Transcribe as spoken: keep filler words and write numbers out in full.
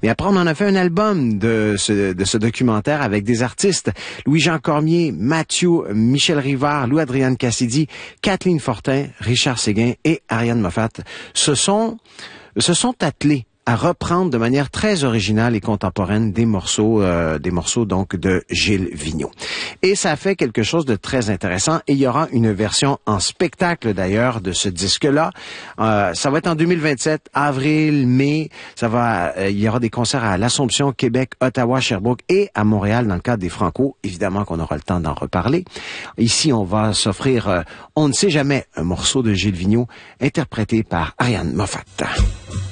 Mais après, on en a fait un album de ce, de ce documentaire avec des artistes. Louis-Jean Cormier, Mathieu, Michel Rivard, Louis-Adrienne Cassidy, Kathleen Fortin, Richard Séguin et Ariane Moffat se sont, se sont attelés à reprendre de manière très originale et contemporaine des morceaux, euh, des morceaux donc de Gilles Vigneault. Et ça fait quelque chose de très intéressant. Et il y aura une version en spectacle d'ailleurs de ce disque-là. Euh, ça va être en deux mille vingt-sept, avril, mai. Ça va, euh, il y aura des concerts à l'Assomption, Québec, Ottawa, Sherbrooke et à Montréal dans le cadre des Franco. Évidemment qu'on aura le temps d'en reparler. Ici, on va s'offrir, euh, on ne sait jamais, un morceau de Gilles Vigneault interprété par Ariane Moffat.